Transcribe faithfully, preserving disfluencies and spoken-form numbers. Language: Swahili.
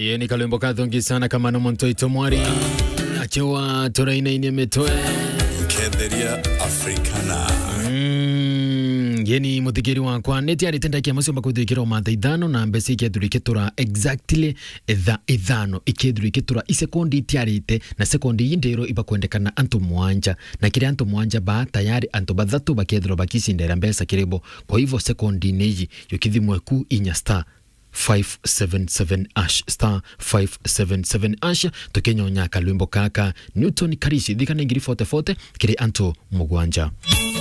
Iye ni kalwimbo kathongi sana kama no monto itomwari achewa toraina ine metoe Ketheria Africana. Mm, yeni muthikiri wakwa neti aritenda kia masio makuthikira o matha ithano na mbesi ikethurikitura exactly etha ithano ikethurikitura isekondi itiarite na sekondi indero iba kwendekana antu mwanja na kiri antu mwanja ba tayari antu bathatu bakethiro bakisindera mbesa kiribo kwa hivyo sekondi neji yukithimwe ku inya star five seven seven ash star five seven seven ash tukenyonya kalwimbo kaka Newton Karisi thikana ngiri forty forty kiri antu mugwanja.